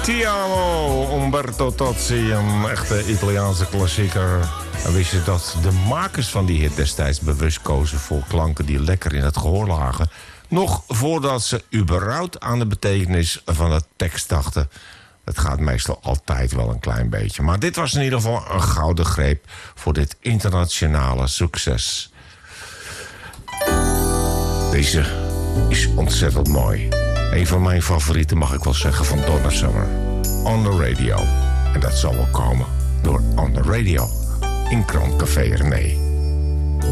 Ti amo, Umberto Tozzi, een echte Italiaanse klassieker. En wist je dat de makers van die hit destijds bewust kozen voor klanken die lekker in het gehoor lagen, nog voordat ze überhaupt aan de betekenis van de tekst dachten? Het gaat meestal altijd wel een klein beetje. Maar dit was in ieder geval een gouden greep voor dit internationale succes. Deze is ontzettend mooi. Een van mijn favorieten, mag ik wel zeggen, van Donna Summer. On the Radio. En dat zal wel komen door On the Radio in Krantcafé René.